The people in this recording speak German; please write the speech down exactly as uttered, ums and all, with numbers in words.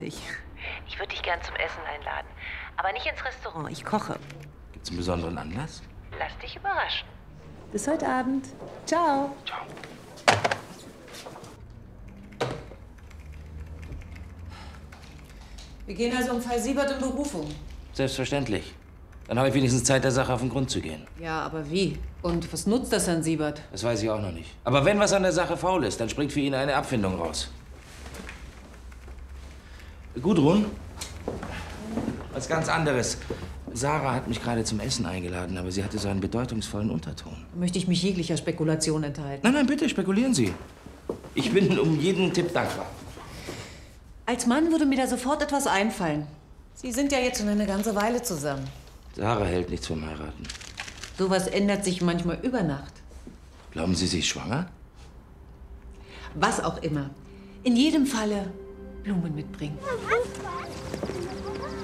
Ich, Ich würde dich gern zum Essen einladen, aber nicht ins Restaurant. ich koche. Gibt's einen besonderen Anlass? Lass dich überraschen. Bis heute Abend. Ciao. Ciao. Wir gehen also um Fall Siebert in Berufung. Selbstverständlich. Dann habe ich wenigstens Zeit, der Sache auf den Grund zu gehen. Ja, aber wie? Und was nutzt das an Siebert? Das weiß ich auch noch nicht. Aber wenn was an der Sache faul ist, dann springt für ihn eine Abfindung raus. Gudrun? Was ganz anderes. Sarah hat mich gerade zum Essen eingeladen, aber sie hatte so einen bedeutungsvollen Unterton. Da möchte ich mich jeglicher Spekulation enthalten. Nein, nein, bitte, spekulieren Sie. Ich bin um jeden Tipp dankbar. Als Mann würde mir da sofort etwas einfallen. Sie sind ja jetzt schon eine ganze Weile zusammen. Sarah hält nichts vom Heiraten. Sowas ändert sich manchmal über Nacht. Glauben Sie, sie ist schwanger? Was auch immer. In jedem Falle Blumen mitbringen.